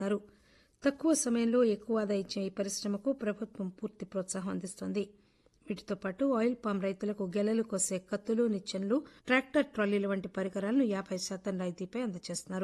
చేస్తున్నారు. తక్కువ సమయంలో ఎక్కువ ఆదా ఇచ్చే ఈ పరిశ్రమకు ప్రభుత్వం పూర్తి ప్రోత్సాహం అందిస్తోంది. వీటితో పాటు ఆయిల్ పామ్ రైతులకు గెలలు కోసే కత్తులు, నిచ్చెనలు, ట్రాక్టర్ ట్రాలీల వంటి పరికరాలను 50% రాయితీపై అందజేస్తున్నారు.